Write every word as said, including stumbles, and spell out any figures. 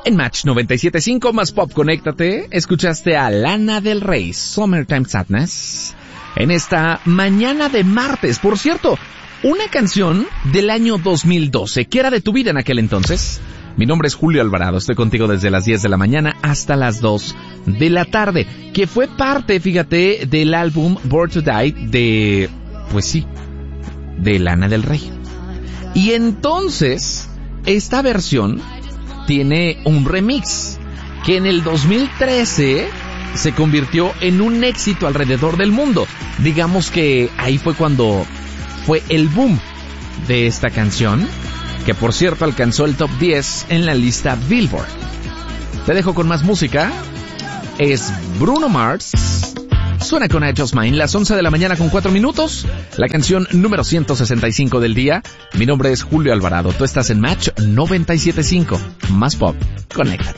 En Match noventa y siete punto cinco más Pop, conéctate. Escuchaste a Lana del Rey, Summertime Sadness, en esta mañana de martes. Por cierto, una canción del año dos mil doce. ¿Qué era de tu vida en aquel entonces? Mi nombre es Julio Alvarado, estoy contigo desde las diez de la mañana hasta las dos de la tarde, que fue parte, fíjate, del álbum Born to Die de, pues sí, de Lana del Rey. Y entonces, esta versión tiene un remix que en el dos mil trece se convirtió en un éxito alrededor del mundo. Digamos que ahí fue cuando fue el boom de esta canción, que por cierto alcanzó el top diez en la lista Billboard. Te dejo con más música. Es Bruno Mars. Suena con I Just Mine, las once de la mañana con cuatro minutos. La canción número ciento sesenta y cinco del día. Mi nombre es Julio Alvarado. Tú estás en Match noventa y siete punto cinco. Más Pop. Conéctate.